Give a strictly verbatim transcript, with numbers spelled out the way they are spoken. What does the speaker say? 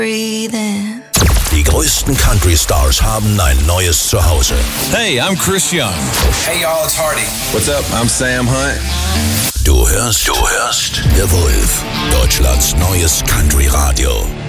breathing. Die größten Country-Stars haben ein neues Zuhause. Hey, I'm Chris Young. Hey y'all, it's Hardy. What's up? I'm Sam Hunt. Du hörst, du hörst The Wolf, Deutschlands neues Country-Radio.